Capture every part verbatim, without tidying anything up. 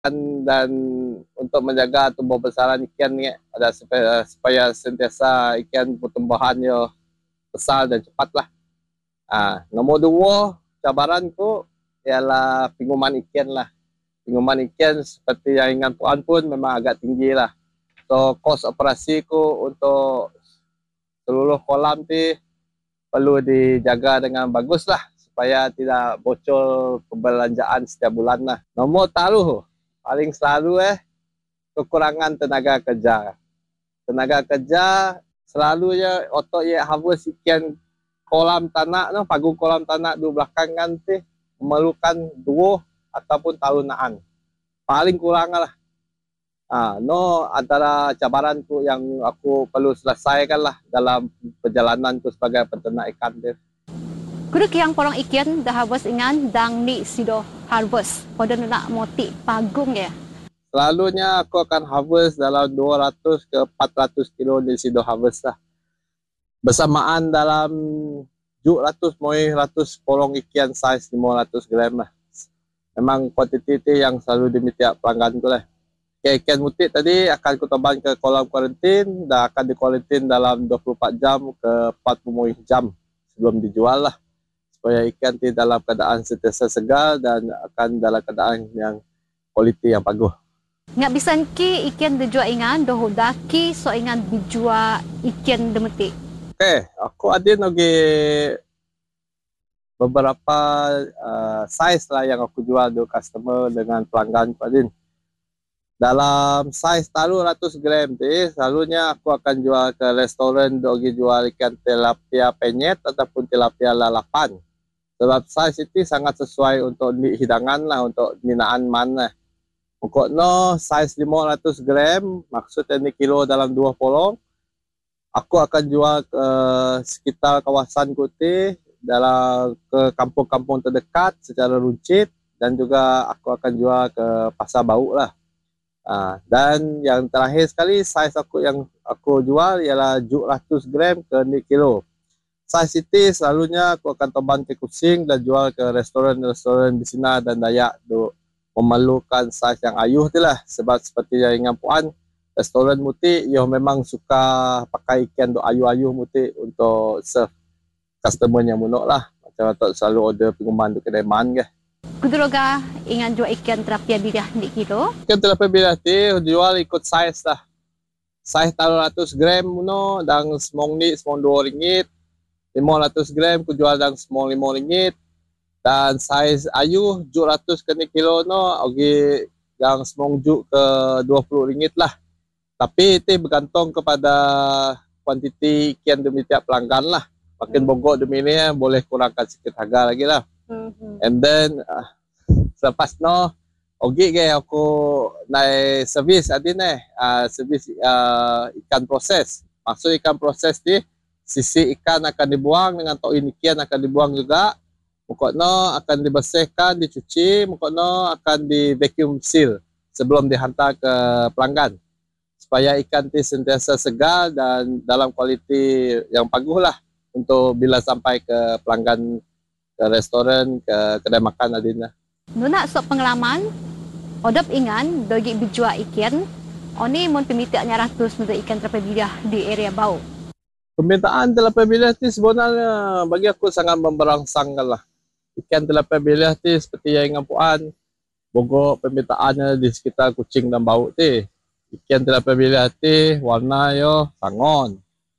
dan untuk menjaga tumbuh besaran ikan ni ada supaya, supaya sentiasa ikan pertumbuhannya besar dan cepatlah. Ah, nombor dua cabaran ku ialah pinguman ikan lah. Pinguman ikan seperti yang ingat puan pun memang agak tinggi lah. So kos operasi ku untuk seluruh kolam tu perlu dijaga dengan bagus lah supaya tidak bocor perbelanjaan setiap bulan lah. Nombor taruh paling selalu eh kekurangan tenaga kerja. Tenaga kerja selalunya otok ye harvest ikan kolam tanah no, pagu kolam tanah di belakang kan tu memerlukan dua ataupun tarunaan. Paling kurang lah. Ha, no antara cabaran tu yang aku perlu selesaikan lah dalam perjalanan tu sebagai peternak ikan dia. Kudu yang porong ikan dah harvest ingan dang ni sido harvest. Pada nak motik pagung ya. Selalunya aku akan harvest dalam dua ratus ke empat ratus kilo di sido harvest lah. Bersamaan dalam tujuh ratus sampai seratus porong ikan saiz lima ratus gram lah. Memang kuantiti yang selalu dimitiak pelanggan tu lah. Ikan mutik tadi akan kuteban ke kolam kuarantin dan akan dikuarantin dalam dua puluh empat jam ke empat puluh jam sebelum dijual lah. Supaya ikan ti dalam keadaan sentiasa segar dan akan dalam keadaan yang kualiti yang bagus. Nggak bisa ki ikan dijual ingan doh daki so ingan dijual ikan demetik. Okey, aku ada lagi beberapa uh, saiz lah yang aku jual ke customer dengan pelanggan aku adin. Dalam saiz taruh seratus gram ni, selalunya aku akan jual ke restoran dogi jual ikan tilapia penyet ataupun tilapia lalapan. Sebab saiz itu sangat sesuai untuk hidangan lah, untuk minaan mana. Untuk no saiz lima ratus gram, maksudnya ni kilo dalam dua porong. Aku akan jual ke sekitar kawasan Kuti, dalam ke kampung-kampung terdekat secara runcit dan juga aku akan jual ke pasar bau lah. Ha, dan yang terakhir sekali saiz aku yang aku jual ialah tujuh ratus gram ke ni kilo. Saiz itu selalunya aku akan teban ke Kuching dan jual ke restoran-restoran di sini dan Dayak untuk memerlukan saiz yang ayuh tu lah. Sebab seperti yang ingat puan, restoran mutik ia memang suka pakai ikan do ayuh-ayuh mutik untuk serve customer yang munok lah. Macam tu selalu order pinguman tu kedai man ke. Kuduroga ingan jual ikan tilapia birah ni kilo. Ikan tilapia birah tu jual ikut saiz lah. Saiz taruh seratus gram no dan semong ni semong dua ringgit. lima ratus gram ku jual dan semong lima ringgit. Dan saiz ayuh tujuh ratus ke ni kilo no ogi yang semong juk ke dua puluh ringgit lah. Tapi itu bergantung kepada kuantiti ikan demi tiap pelanggan lah. Makin bogok demi ni boleh kurangkan sikit harga lagi lah. Mm-hmm. And then uh, selepas no ogi ke aku naik servis adin eh uh, servis uh, ikan proses. Maksud ikan proses ni sisi ikan akan dibuang dengan toin ikan akan dibuang juga. Mukokno akan dibersihkan, dicuci, mukokno akan di vacuum seal sebelum dihantar ke pelanggan. Supaya ikan ti sentiasa segar dan dalam kualiti yang bagus lah untuk bila sampai ke pelanggan, ke restoran, ke kedai makan adina. Nuna sok pengalaman, odop ingan dogi berjual ikan, oni mun pemitaknya ratus untuk ikan tilapia birah di area bau. Permintaan tilapia birah ti sebenarnya bagi aku sangat memberangsangkan lah. Ikan tilapia birah ti seperti yang ingat puan, bogok permintaannya di sekitar Kuching dan Bau ti. Ikan tilapia birah ti warna yo sangon,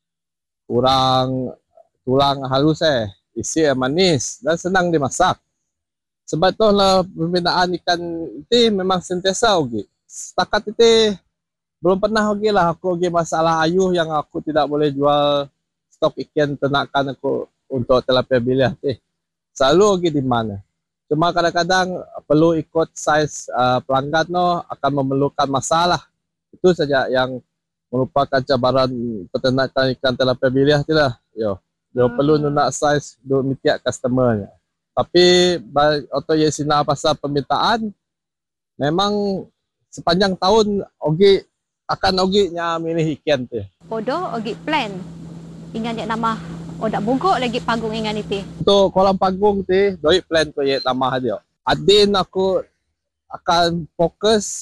kurang tulang halus eh. Isi yang manis dan senang dimasak. Sebab tu lah permintaan ikan itu memang sentiasa ogi. Setakat itu belum pernah ogi lah aku ogi masalah ayuh yang aku tidak boleh jual stok ikan ternakan aku untuk tilapia birah tu. Selalu ogi di mana. Cuma kadang-kadang perlu ikut saiz uh, pelanggan no akan memerlukan masalah. Itu saja yang merupakan cabaran peternakan ikan tilapia birah tu lah. Yo. Dia hmm. perlu nak saiz untuk mitiak customer-nya. Tapi atau ye sina pasal permintaan memang sepanjang tahun ogi akan ogi nya milih ikan tu. Podo ogi plan. Ingan yak nama odak bungkuk lagi panggung ingan itu. Untuk kolam panggung tu doi plan tu ye tambah dia. Adin aku akan fokus